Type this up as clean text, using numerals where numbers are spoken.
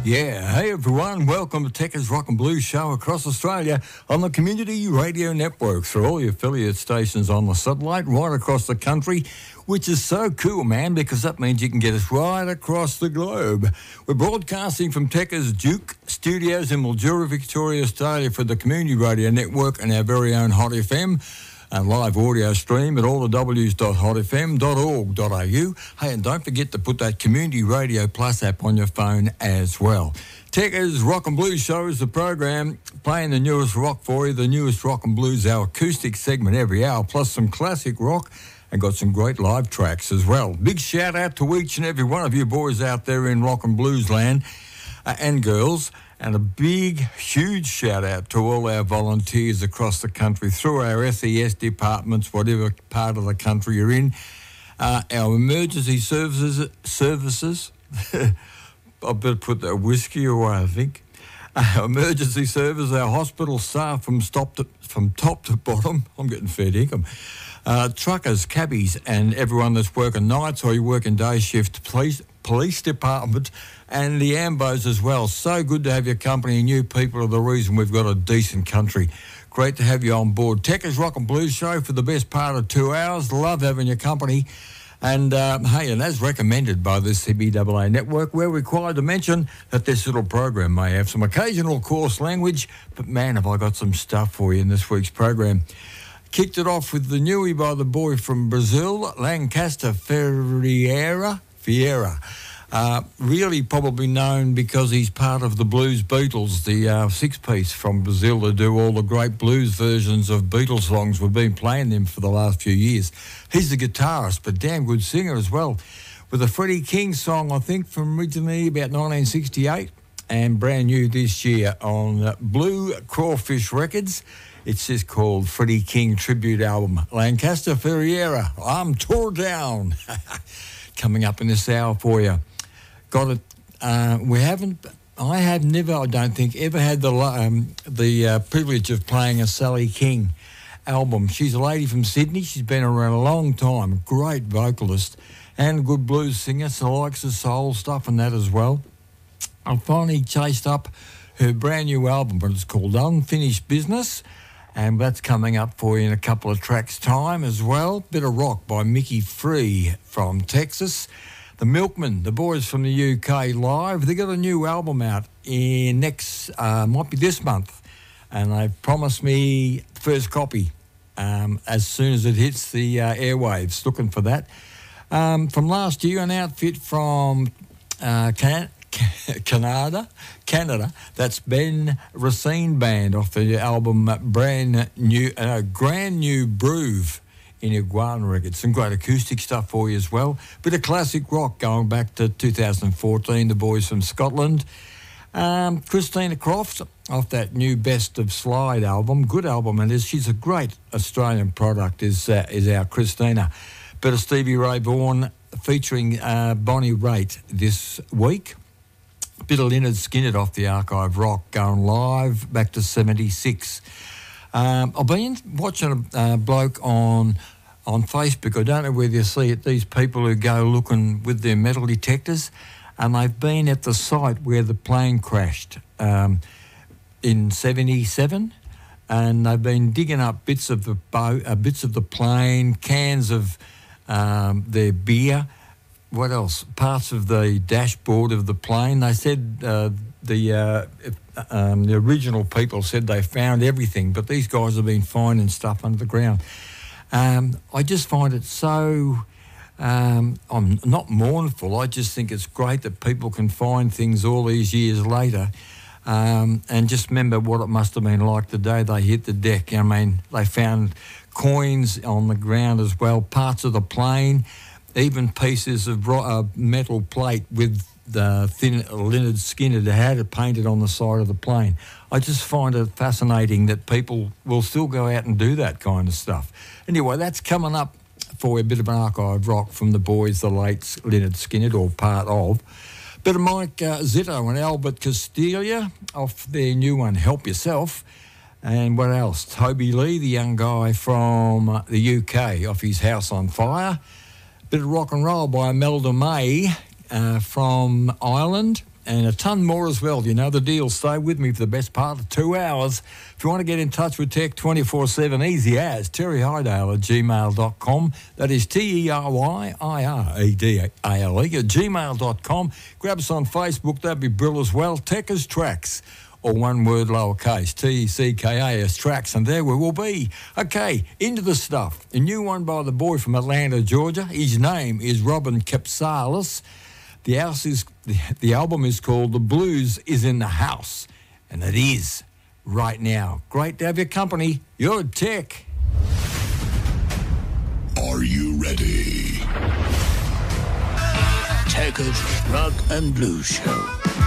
Yeah, hey everyone, welcome to Techers Rock and Blues Show across Australia on the Community Radio Network through all the affiliate stations on the satellite right across the country, which is so cool, man, because that means you can get us right across the globe. We're broadcasting from Techers Duke Studios in Mildura, Victoria, Australia for the Community Radio Network and our very own Hot FM. And live audio stream at allthews.hotfm.org.au. Hey, and don't forget to put that Community Radio Plus app on your phone as well. Techers Rock and Blues Show is the program playing the newest rock for you, the newest rock and blues, our acoustic segment every hour, plus some classic rock, and got some great live tracks as well. Big shout out to each and every one of you boys out there in rock and blues land and girls. And a big, huge shout-out to all our volunteers across the country through our SES departments, whatever part of the country you're in. Our emergency services. I better put that whiskey away, I think. Our emergency service, our hospital staff from top to bottom. I'm getting fair dinkum. Truckers, cabbies, and everyone that's working nights or you working day shift, police department, and the Ambos as well. So good to have your company, and you people are the reason we've got a decent country. Great to have you on board. Techers Rock and Blues Show for the best part of 2 hours. Love having your company. And, hey, and as recommended by the CBAA network, we're required to mention that this little program may have some occasional coarse language, but, man, have I got some stuff for you in this week's program. Kicked it off with the newie by the boy from Brazil, Lancaster Ferreira. Really probably known because he's part of the Blues Beatles, the six-piece from Brazil to do all the great blues versions of Beatles songs. We've been playing them for the last few years. He's a guitarist, but damn good singer as well. With a Freddie King song, I think, from originally about 1968 and brand new this year on Blue Crawfish Records. It's just called Freddie King Tribute Album. Lancaster Ferreira, I'm Tore Down. Coming up in this hour for you. Got it. I have never, I don't think, ever had the privilege of playing a Sally King album. She's a lady from Sydney. She's been around a long time. Great vocalist and a good blues singer. So likes the soul stuff and that as well. I finally chased up her brand new album, but it's called Unfinished Business. And that's coming up for you in a couple of tracks' time as well. Bit of rock by Mickey Free from Texas. The Milkmen, the boys from the UK live. They got a new album out in might be this month. And they've promised me the first copy as soon as it hits the airwaves. Looking for that. From last year, an outfit from Canada. That's Ben Racine Band off the album Grand New Groove in Iguana Records. Some great acoustic stuff for you as well. Bit of classic rock going back to 2014, the boys from Scotland. Christina Croft off that new Best of Slide album. Good album it is. She's a great Australian product, is our Christina. Bit of Stevie Ray Vaughan featuring Bonnie Raitt this week. Bit of Lynyrd Skynyrd off the archive rock going live back to 76. I've been watching a bloke on Facebook. I don't know whether you see it, these people who go looking with their metal detectors, and they've been at the site where the plane crashed in 77, and they've been digging up bits of the boat, bits of the plane, cans of their beer. What else? Parts of the dashboard of the plane. They said the original people said they found everything, but these guys have been finding stuff under the ground. I just find it so... I'm not mournful. I just think it's great that people can find things all these years later and just remember what it must have been like the day they hit the deck. I mean, they found coins on the ground as well, parts of the plane, even pieces of metal plate with the thin Lynyrd Skynyrd had it painted on the side of the plane. I just find it fascinating that people will still go out and do that kind of stuff. Anyway, that's coming up for a bit of an archive rock from the boys, the late Lynyrd Skynyrd, or part of. Bit of Mike Zitto and Albert Castiglia off their new one, Help Yourself. And what else? Toby Lee, the young guy from the UK, off his House on Fire. Bit of rock and roll by Imelda May from Ireland. and a ton more as well. You know the deal. Stay with me for the best part of 2 hours. If you want to get in touch with Tech 24/7, easy as terryhydale@gmail.com. That is TERYIREDALE at gmail.com. Grab us on Facebook. That'd be brilliant as well. Techers Tracks, or one word lowercase, TECKAS Tracks, and there we will be. Okay, into the stuff. A new one by the boy from Atlanta, Georgia. His name is Robin Capsalis. The album is called The Blues Is in the House, and it is right now. Great to have your company. You're Tech. Are you ready? Techers Rock and Blues Show.